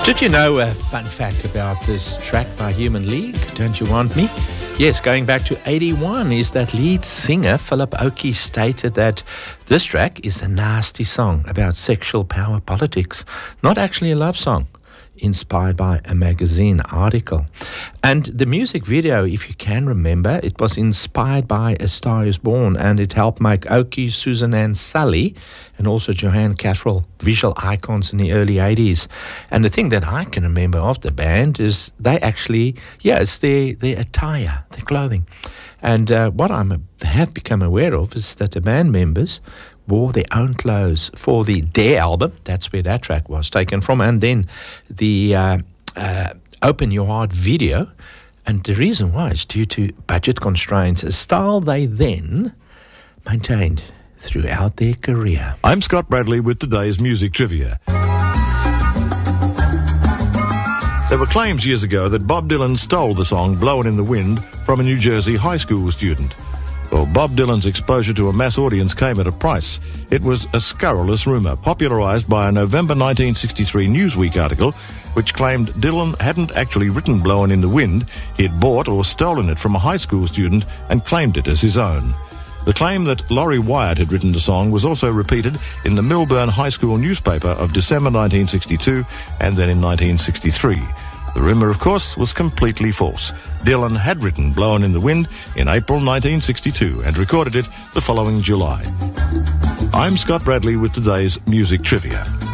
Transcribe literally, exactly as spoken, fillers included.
Did you know a fun fact about this track by Human League, Don't You Want Me? Yes, going back to eighty-one, is that lead singer Philip Oakey stated that this track is a nasty song about sexual power politics, not actually a love song, inspired by a magazine article. And the music video, if you can remember, it was inspired by A Star Is Born, and it helped make Oakey, Susan Ann Sully, and also Joanne Cattrall visual icons in the early eighties. And the thing that I can remember of the band is they actually, yeah, it's their, their attire, their clothing. And uh, what I have become aware of is that the band members wore their own clothes for the Dare album. That's where that track was taken from. And then the uh, uh, Open Your Heart video. And the reason why is due to budget constraints, a style they then maintained throughout their career. I'm Scott Bradley with today's music trivia. There were claims years ago that Bob Dylan stole the song Blowin' in the Wind from a New Jersey high school student. Well, Bob Dylan's exposure to a mass audience came at a price. It was a scurrilous rumour, popularised by a November nineteen sixty-three Newsweek article, which claimed Dylan hadn't actually written Blowin' in the Wind. He had bought or stolen it from a high school student and claimed it as his own. The claim that Laurie Wyatt had written the song was also repeated in the Millburn High School newspaper of December nineteen sixty-two and then in nineteen sixty-three. The rumour, of course, was completely false. Dylan had written Blowin' in the Wind in April nineteen sixty-two and recorded it the following July. I'm Scott Bradley with today's music trivia.